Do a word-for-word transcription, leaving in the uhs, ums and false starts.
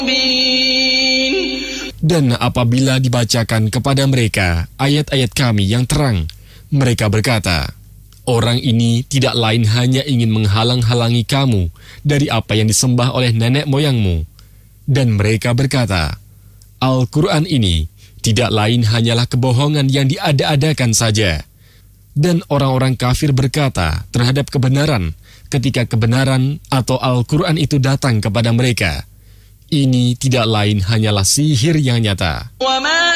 Dan apabila dibacakan kepada mereka ayat-ayat kami yang terang, mereka berkata, orang ini tidak lain hanya ingin menghalang-halangi kamu dari apa yang disembah oleh nenek moyangmu. Dan mereka berkata, Al-Quran ini tidak lain hanyalah kebohongan yang diada-adakan saja. Dan orang-orang kafir berkata terhadap kebenaran ketika kebenaran atau Al-Quran itu datang kepada mereka, ini tidak lain hanyalah sihir yang nyata.